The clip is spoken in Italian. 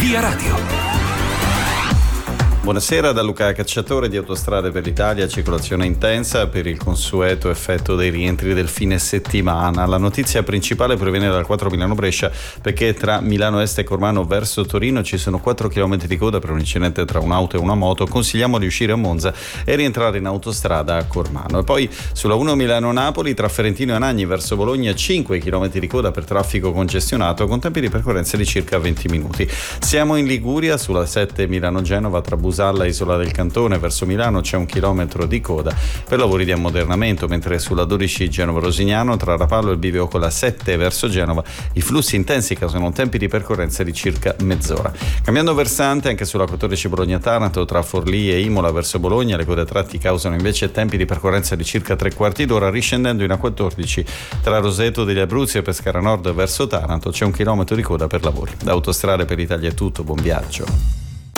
Via Radio. Buonasera da Luca Cacciatore di Autostrade per l'Italia. Circolazione intensa per il consueto effetto dei rientri del fine settimana. La notizia principale proviene dal 4 Milano-Brescia, perché tra Milano Est e Cormano verso Torino ci sono 4 km di coda per un incidente tra un'auto e una moto. Consigliamo di uscire a Monza e rientrare in autostrada a Cormano. E poi sulla 1 Milano-Napoli tra Ferentino e Anagni verso Bologna 5 km di coda per traffico congestionato con tempi di percorrenza di circa 20 minuti. Siamo in Liguria, sulla 7 Milano-Genova tra Busalla, Isola del Cantone verso Milano c'è 1 chilometro di coda per lavori di ammodernamento, mentre sulla 12 Genova-Rosignano tra Rapallo e il bivio con la 7 verso Genova i flussi intensi causano tempi di percorrenza di circa mezz'ora. Cambiando versante anche sulla 14 Bologna-Taranto tra Forlì e Imola verso Bologna le code a tratti causano invece tempi di percorrenza di circa 3/4 d'ora. Riscendendo in A14 tra Roseto degli Abruzzi e Pescara Nord verso Taranto c'è 1 chilometro di coda per lavori. Da Autostrade per l'Italia è tutto, buon viaggio.